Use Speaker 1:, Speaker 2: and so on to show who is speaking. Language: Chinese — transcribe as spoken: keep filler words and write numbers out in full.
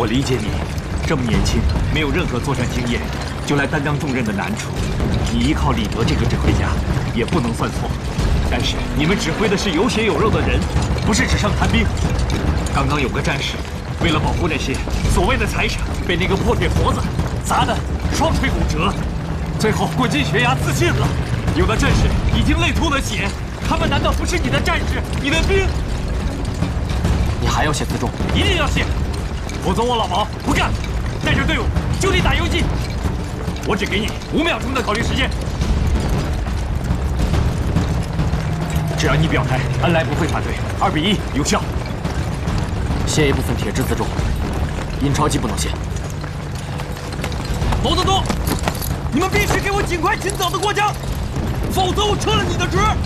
Speaker 1: 我理解你，这么年轻，没有任何作战经验，就来担当重任的难处。你依靠李德这个指挥家，也不能算错。但是你们指挥的是有血有肉的人，不是纸上谈兵。刚刚有个战士，为了保护那些所谓的财产，被那个破铁矬子砸得双腿骨折，最后滚进悬崖自尽了。有的战士已经泪吐了血，他们难道不是你的战士，你的兵？
Speaker 2: 你还要写自重？
Speaker 1: 一定要写，否则我老毛不干，带着队伍就地打游击。我只给你五秒钟的考虑时间。只要你表态，恩来不会反对，二比一有效。
Speaker 2: 写一部分铁质自重，印钞机不能写。
Speaker 1: 毛泽东，你们必须给我尽快尽早的过江，否则我撤了你的职。